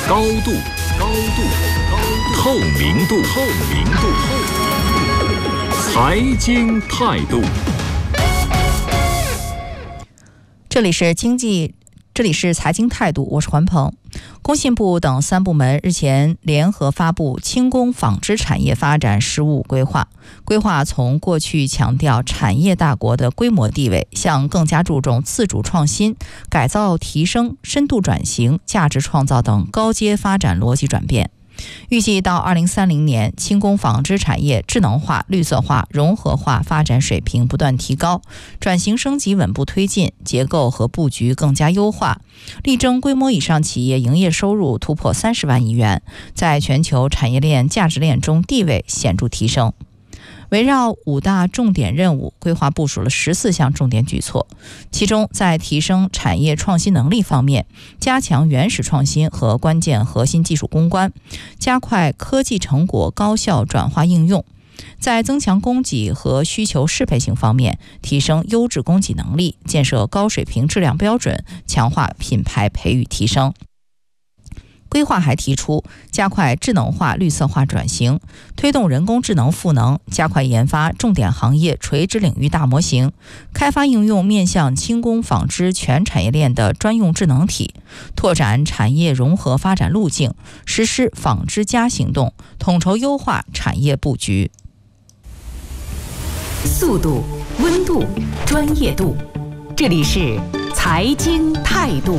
高度，透明度，财经态度。 这里是财经态度，我是环鹏。工信部等3部门日前联合发布轻工纺织产业发展15规划，规划从过去强调产业大国的规模地位，向更加注重自主创新、改造提升、深度转型、价值创造等高阶发展逻辑转变。预计到2030年，轻工纺织产业智能化、绿色化、融合化发展水平不断提高，转型升级稳步推进，结构和布局更加优化，力争规模以上企业营业收入突破30万亿元，在全球产业链价值链中地位显著提升。围绕5大重点任务，规划部署了14项重点举措。其中，在提升产业创新能力方面，加强原始创新和关键核心技术攻关，加快科技成果高效转化应用；在增强供给和需求适配性方面，提升优质供给能力，建设高水平质量标准，强化品牌培育提升。规划还提出加快智能化、绿色化转型，推动人工智能赋能，加快研发重点行业垂直领域大模型，开发应用面向轻工纺织全产业链的专用智能体，拓展产业融合发展路径，实施纺织+行动，统筹优化产业布局。 速度、温度、专业度，这里是财经态度。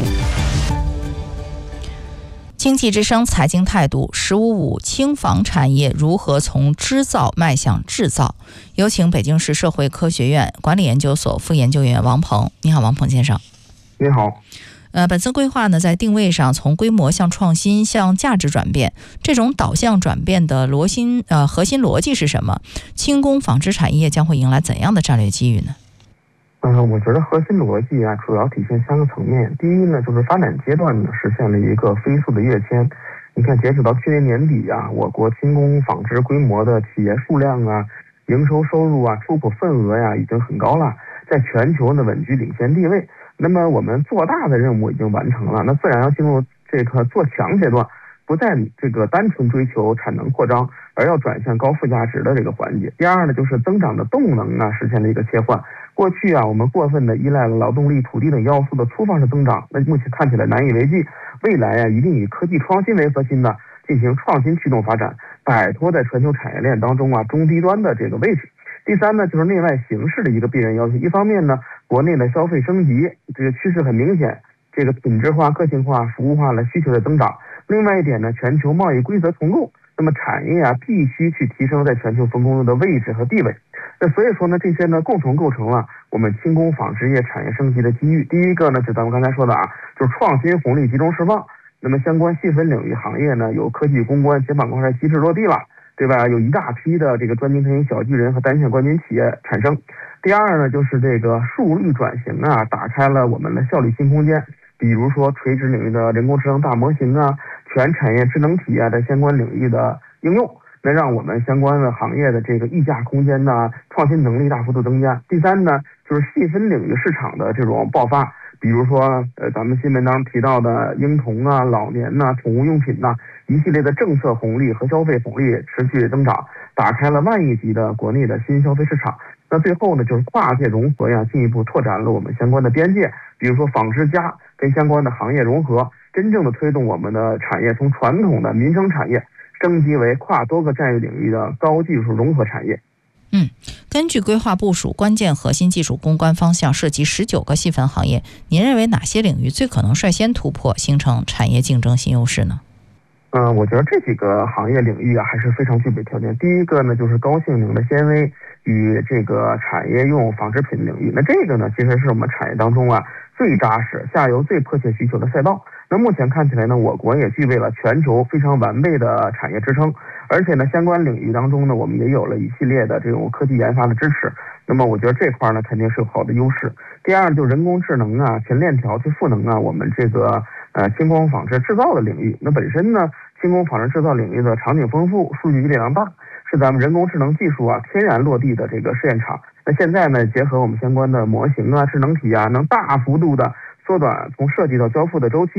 经济之声财经态度15.5轻纺产业如何从织造迈向制造？有请北京市社会科学院管理研究所副研究员王鹏。你好，王鹏先生。 你好。 本次规划呢，在定位上从规模向创新向价值转变，这种导向转变的核心逻辑是什么？轻工纺织产业将会迎来怎样的战略机遇呢？ 我觉得核心逻辑主要体现3个层面。第一呢，就是发展阶段呢实现了一个飞速的跃迁。你看，截止到去年年底我国轻工纺织规模的企业数量营收收入出口份额已经很高了，在全球呢稳居领先地位。那么我们做大的任务已经完成了，那自然要进入这个做强阶段，不再这个单纯追求产能扩张，而要转向高附加值的这个环节。第二呢，就是增长的动能实现了一个切换。过去我们过分的依赖了劳动力、土地等要素的粗放式增长，那目前看起来难以为继。未来一定以科技创新为核心的进行创新驱动发展，摆脱在全球产业链当中中低端的这个位置。第三呢，就是内外形势的一个必然要求。一方面呢，国内的消费升级这个趋势很明显，这个品质化、个性化、服务化的需求的增长。另外一点呢，全球贸易规则重构，那么产业必须去提升在全球分工中的位置和地位。那所以说呢，这些呢共同构成了我们轻工纺织业产业升级的机遇。第一个呢，就咱们刚才说的就是创新红利集中释放。那么相关细分领域行业呢，有科技攻关、解绑关税机制落地了，对吧？有一大批的这个专精特新小巨人和单线冠军企业产生。第二呢，就是这个数率转型打开了我们的效率新空间。比如说垂直领域的人工智能大模型全产业智能体的相关领域的应用，那让我们相关的行业的这个溢价空间创新能力大幅度增加。第三呢，就是细分领域市场的这种爆发，比如说咱们新闻当中提到的婴童老年宠物用品一系列的政策红利和消费红利持续增长，打开了万亿级的国内的新消费市场。那最后呢，就是跨界融合进一步拓展了我们相关的边界，比如说纺织+跟相关的行业融合，真正的推动我们的产业从传统的民生产业升级为跨多个战略领域的高技术融合产业。 根据规划部署，关键核心技术攻关方向涉及19个细分行业，您认为哪些领域最可能率先突破，形成产业竞争新优势呢？ 我觉得这几个行业领域还是非常具备条件。第一个呢，就是高性能的纤维与这个产业用纺织品领域。那这个呢，其实是我们产业当中最扎实、下游最迫切需求的赛道。那目前看起来呢，我国也具备了全球非常完备的产业支撑，而且呢，相关领域当中呢，我们也有了一系列的这种科技研发的支持。那么我觉得这块呢，肯定是有好的优势。第二，就是人工智能全链条去赋能我们这个轻工纺织制造的领域。那本身呢，轻工纺织制造领域的场景丰富，数据力量大，是咱们人工智能技术天然落地的这个试验场。那现在呢，结合我们相关的模型智能体能大幅度的缩短从设计到交付的周期，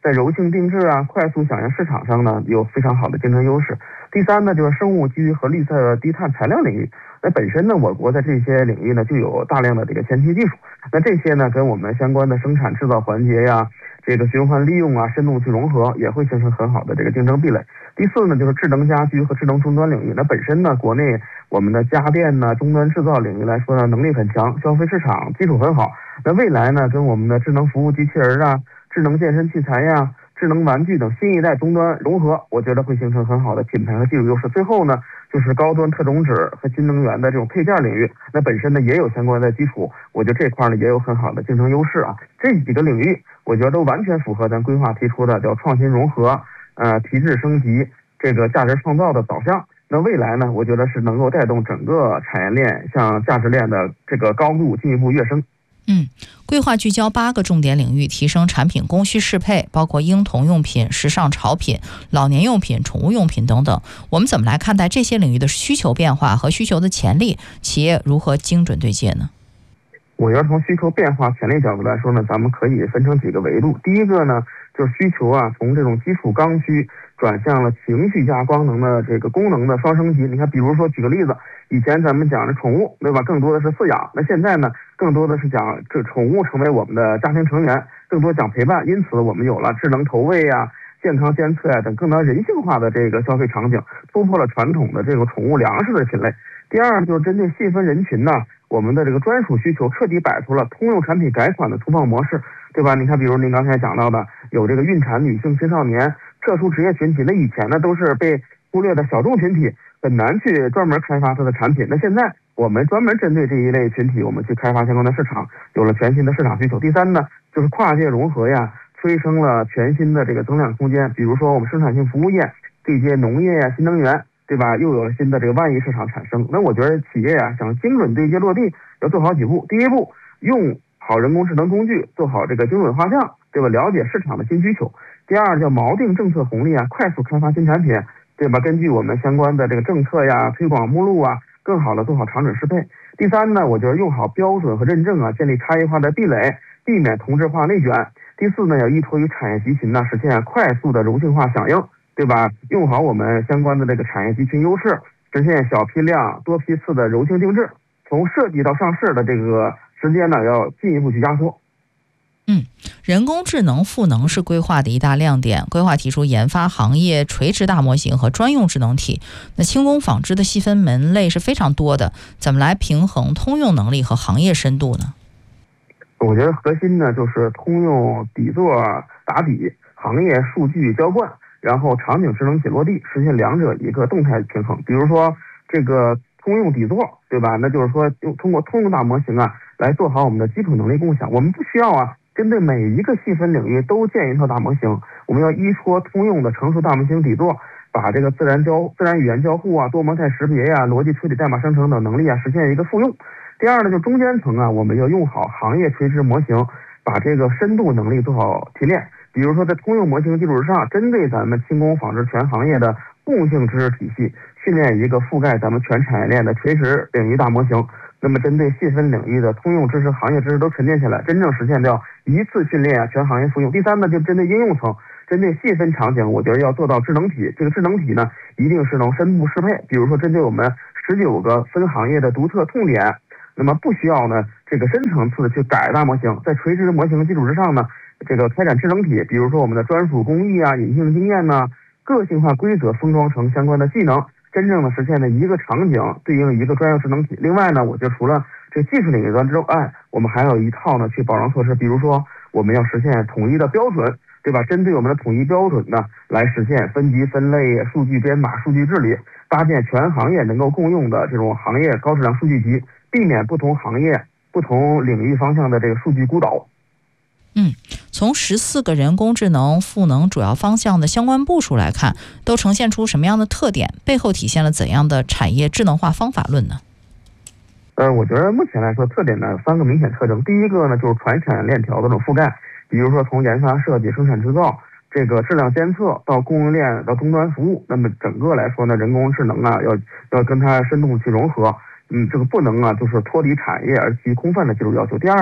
在柔性定制啊、快速响应市场上呢有非常好的竞争优势。第三呢，就是生物基于和绿色低碳材料领域。那本身呢，我国在这些领域呢就有大量的这个前期技术。那这些呢，跟我们相关的生产制造环节呀、这个循环利用啊、深度去融合，也会形成很好的这个竞争壁垒。第四呢，就是智能家居和智能终端领域。那本身呢，国内我们的家电呢、终端制造领域来说呢，能力很强，消费市场基础很好。那未来呢，跟我们的智能服务机器人啊、智能健身器材呀、智能玩具等新一代终端融合，我觉得会形成很好的品牌和技术优势。最后呢，就是高端特种酯和新能源的这种配件领域，那本身呢也有相关的基础，我觉得这块呢也有很好的竞争优势啊。这几个领域，我觉得都完全符合咱规划提出的叫创新融合、提质升级、这个价值创造的导向。那未来呢，我觉得是能够带动整个产业链向价值链的这个高度进一步跃升。 规划聚焦8个重点领域，提升产品供需适配，包括婴童用品、时尚潮品、老年用品、宠物用品等等。我们怎么来看待这些领域的需求变化和需求的潜力？企业如何精准对接呢？ 我觉得从需求变化潜力角度来说呢，咱们可以分成几个维度。第一个呢，就是需求啊，从这种基础刚需转向了情绪加光能的这个功能的双升级。你看，比如说举个例子，以前咱们讲的宠物，对吧？更多的是饲养，那现在呢，更多的是讲这宠物成为我们的家庭成员，更多讲陪伴。因此，我们有了智能投喂啊、健康监测啊等更加人性化的这个消费场景，突破了传统的这个宠物粮食的品类。第二，就是针对细分人群呢，我们的这个专属需求彻底摆脱了通用产品改款的粗放模式，对吧？你看，比如您刚才讲到的，有这个孕产女性、青少年、特殊职业群体，那以前呢都是被忽略的小众群体，很难去专门开发它的产品。那现在我们专门针对这一类群体，我们去开发相关的市场，有了全新的市场需求。第三呢，就是跨界融合呀，催生了全新的这个增长空间。比如说我们生产性服务业对接农业呀、新能源，对吧？又有了新的这个万亿市场产生。那我觉得企业啊，想精准对接落地，要做好几步。第一步，用好人工智能工具，做好这个精准画像，对吧？了解市场的新需求。第二，叫锚定政策红利啊，快速开发新产品，对吧？根据我们相关的这个政策呀、推广目录啊，更好的做好场景适配。第三呢，我觉得用好标准和认证啊，建立差异化的壁垒，避免同质化内卷。第四呢，要依托于产业集群呢，实现快速的柔性化响应，对吧？用好我们相关的这个产业集群优势，实现小批量、多批次的柔性定制。从设计到上市的这个时间呢，要进一步去压缩。 人工智能赋能是规划的一大亮点。规划提出研发行业垂直大模型和专用智能体。那轻工纺织的细分门类是非常多的，怎么来平衡通用能力和行业深度呢？ 我觉得核心呢就是通用底座打底，行业数据浇灌，然后场景智能体落地，实现两者一个动态平衡。比如说这个通用底座，对吧？那就是说通过通用大模型啊，来做好我们的基础能力共享。我们不需要啊，针对每一个细分领域都建一套大模型，我们要依托通用的成熟大模型底座，把这个自然语言交互啊、多模态识别呀、逻辑推理代码生成等能力啊，实现一个复用。第二呢，就中间层啊，我们要用好行业垂直模型，把这个深度能力做好提炼。比如说在通用模型基础之上，针对咱们轻工纺织全行业的共性知识体系，训练一个覆盖咱们全产业链的垂直领域大模型。那么针对细分领域的通用知识、行业知识都沉淀起来，真正实现掉一次训练啊，全行业复用。第三呢，就针对应用层，针对细分场景，我觉得要做到智能体。这个智能体呢，一定是能深度适配。比如说针对我们19个分行业的独特痛点，那么不需要呢这个深层次的去改大模型，在垂直模型的基础之上呢，这个开展智能体。比如说我们的专属工艺啊、隐性经验呢、个性化规则封装成相关的技能，真正的实现了一个场景对应一个专业智能体。另外呢，我觉得除了这个技术领域端之外，我们还有一套呢去保障措施。比如说我们要实现统一的标准，对吧？针对我们的统一标准呢，来实现分级分类、数据编码、数据治理，搭建全行业能够共用的这种行业高质量数据集，避免不同行业、不同领域方向的这个数据孤岛。 从14个人工智能赋能主要方向的相关部署来看，都呈现出什么样的特点？背后体现了怎样的产业智能化方法论呢？ 我觉得目前来说，特点呢有3个明显特征。第一个呢，就是全产业链条的这种覆盖，比如说从研发设计、生产制造，这个质量监测到供应链到终端服务，那么整个来说呢，人工智能啊要跟它深度去融合。这个不能啊，就是脱离产业而基于空泛的技术要求。第二呢，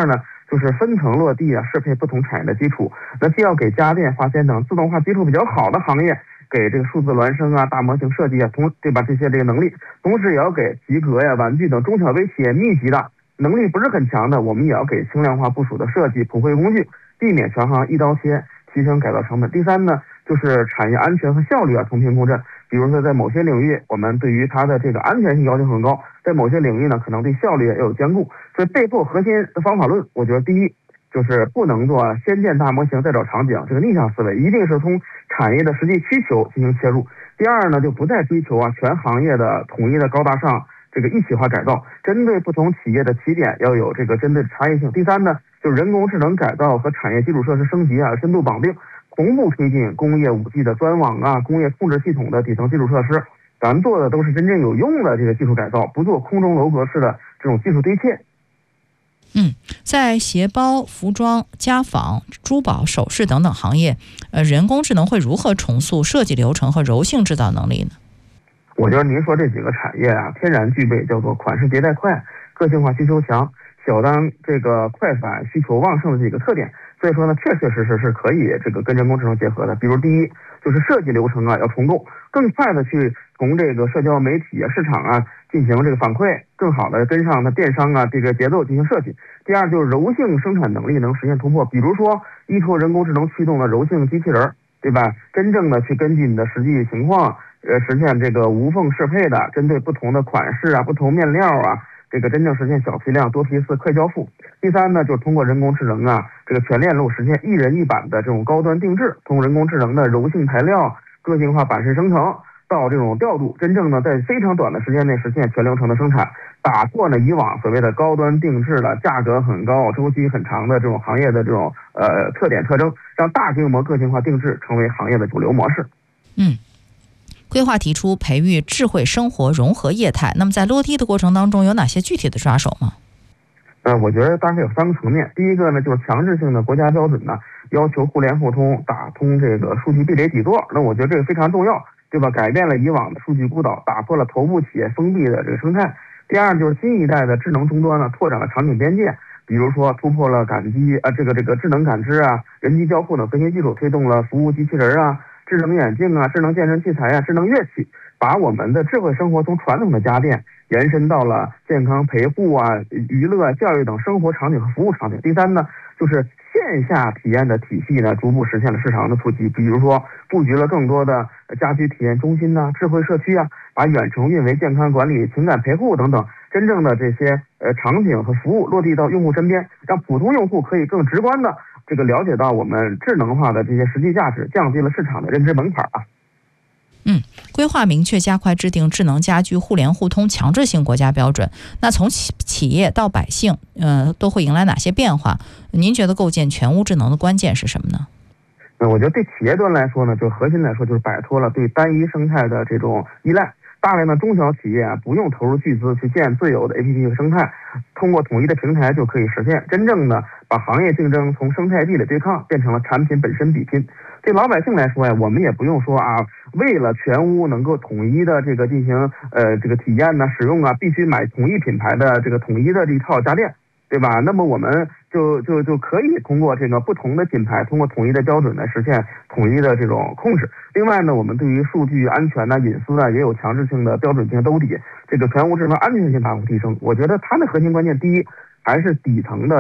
就是分层落地啊，适配不同产业的基础。那既要给家电、化纤等自动化基础比较好的行业给这个数字孪生啊、大模型设计啊，对吧？这些能力，同时也要给集合呀、玩具等中小微企业密集的能力不是很强的，我们也要给轻量化部署的设计、普惠工具，避免全行一刀切，提升改造成本。第三呢，就是产业安全和效率啊同频共振。比如说在某些领域，我们对于它的这个安全性要求很高，在某些领域呢，可能对效率也有兼顾。所以背后核心的方法论，我觉得第一就是不能做先建大模型再找场景这个逆向思维，一定是从产业的实际需求进行切入。第二呢，就不再追求全行业的统一的高大上这个一体化改造，针对不同企业的起点要有这个针对的差异性。第三呢，就是人工智能改造和产业基础设施升级深度绑定，同步推进工业5G 的专网工业控制系统的底层基础设施。咱们做的都是真正有用的这个技术改造，不做空中楼阁式的这种技术堆砌。 在鞋包、服装、家纺、珠宝、首饰等等行业，人工智能会如何重塑设计流程和柔性制造能力呢？ 我觉得您说这几个产业天然具备叫做款式迭代快、个性化需求强、小单这个快返需求旺盛的几个特点。所以说呢，确实是可以这个跟人工智能结合的。比如第一，就是设计流程要重构，更快的去从这个社交媒体市场进行这个反馈，更好的跟上电商这个节奏进行设计。第二，就是柔性生产能力能实现突破，比如说依托人工智能驱动的柔性机器人，对吧？真正的去根据你的实际情况，实现这个无缝适配的，针对不同的款式不同面料这个真正实现小批量、多批次、快交付。第三呢，就是通过人工智能这个全链路实现一人一版的这种高端定制，从人工智能的柔性材料、个性化版式生成到这种调度，真正的在非常短的时间内实现全流程的生产，打破以往所谓的高端定制的价格很高、周期很长的这种行业的这种特点特征，让大规模个性化定制成为行业的主流模式。 规划提出培育智慧生活融合业态，那么在落地的过程当中有哪些具体的抓手吗？ 我觉得大概有3个层面。第一个呢，就是强制性的国家标准要求互联互通，打通这个数据壁垒底座。那我觉得这个非常重要，对吧？改变了以往的数据孤岛，打破了头部企业封闭的这个生态。第二，就是新一代的智能终端拓展了场景边界，比如说突破了感机这个智能感知人机交互等核心技术，推动了服务机器人智能眼镜智能健身器材智能乐器，把我们的智慧生活从传统的家电延伸到了健康陪护娱乐、教育等生活场景和服务场景。第三呢，就是线下体验的体系逐步实现了市场的普及，比如说布局了更多的家居体验中心智慧社区把远程运维、健康管理、情感陪护等等真正的这些场景和服务落地到用户身边，让普通用户可以更直观的这个了解到我们智能化的这些实际价值，降低了市场的认知门槛规划明确加快制定智能家居互联互通强制性国家标准。那从企业到百姓，都会迎来哪些变化？您觉得构建全屋智能的关键是什么呢？ 我觉得对企业端来说呢，就核心来说就是摆脱了对单一生态的这种依赖。大量的中小企业不用投入巨资去建自有的 APP 生态，通过统一的平台就可以实现真正的把行业竞争从生态壁垒对抗变成了产品本身比拼。对老百姓来说我们也不用说为了全屋能够统一的这个进行这个体验使用必须买同一品牌的这个统一的这一套家电，对吧？那么我们就可以通过这个不同的品牌，通过统一的标准来实现统一的这种控制。另外呢，我们对于数据安全隐私也有强制性的标准进行兜底，这个全屋智能安全性大幅提升。我觉得它的核心关键，第一还是底层的